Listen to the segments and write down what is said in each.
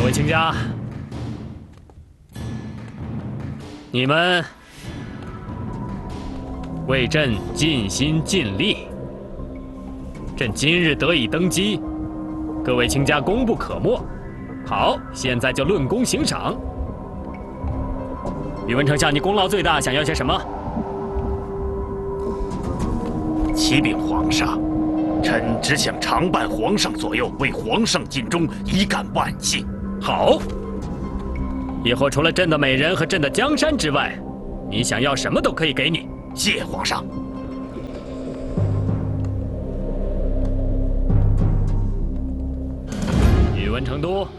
位卿家，你们为朕尽心尽力，朕今日得以登基，各位卿家功不可没。好，现在就论功行赏。宇文丞相，你功劳最大，想要些什么？ 启禀皇上，臣只想常伴皇上左右，为皇上尽忠，以感万幸。 好，以后除了朕的美人和朕的江山之外，你想要什么都可以给你。 谢皇上。 宇文成都，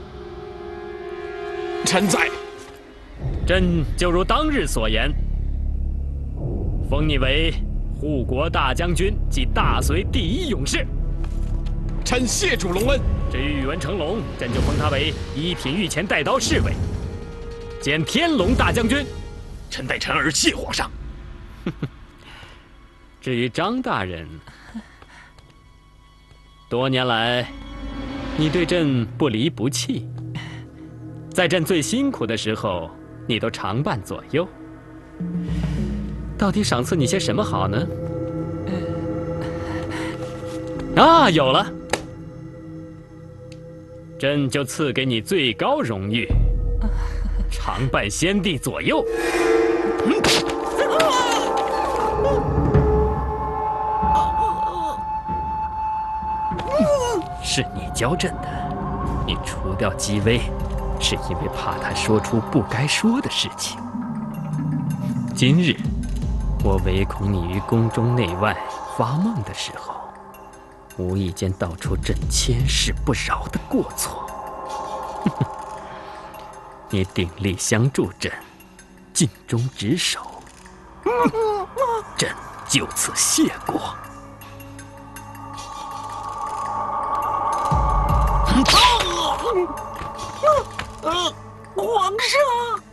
臣在。 朕就如当日所言，封你为护国大将军及大隋第一勇士。 臣谢主隆恩。 至于宇文成龙，朕就封他为一品御前带刀侍卫，兼天龙大将军。 臣代臣儿谢皇上。 至于张大人，多年来，你对朕不离不弃，在朕最辛苦的时候，你都常伴左右。到底赏赐你些什么好呢？啊，有了，朕就赐给你最高荣誉，常伴先帝左右。是你教朕的，你除掉姬薇，是因为怕他说出不该说的事情。今日，我唯恐你于宫中内外发梦的时候，无意间道出朕千世不饶的过错。你鼎力相助朕，尽忠职守，朕就此谢过。 皇上。